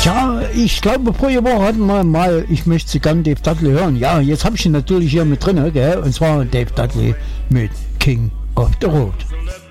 Tja, ich glaube, vorige Woche hatten wir mal, ich möchte gern Dave Dudley hören. Ja, jetzt habe ich ihn natürlich hier mit drin, gell? Und zwar Dave Dudley mit King of the Road.